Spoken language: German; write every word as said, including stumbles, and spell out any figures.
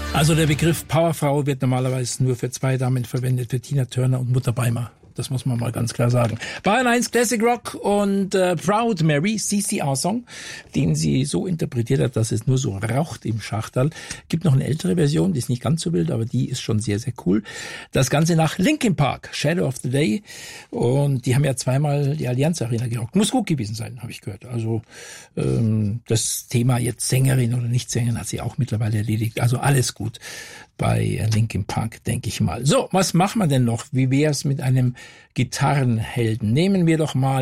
Also der Begriff Powerfrau wird normalerweise nur für zwei Damen verwendet, für Tina Turner und Mutter Beimer. Das muss man mal ganz klar sagen. Bayern eins Classic Rock und äh, Proud Mary, C C R-Song, den sie so interpretiert hat, dass es nur so raucht im Schachterl. Gibt noch eine ältere Version, die ist nicht ganz so wild, aber die ist schon sehr, sehr cool. Das Ganze nach Linkin Park, Shadow of the Day. Und die haben ja zweimal die Allianz Arena gerockt. Muss gut gewesen sein, habe ich gehört. Also ähm, das Thema jetzt Sängerin oder Nicht-Sängerin hat sie auch mittlerweile erledigt. Also alles gut bei Linkin Park, denke ich mal. So, was machen wir denn noch? Wie wär's mit einem Gitarrenhelden? Nehmen wir doch mal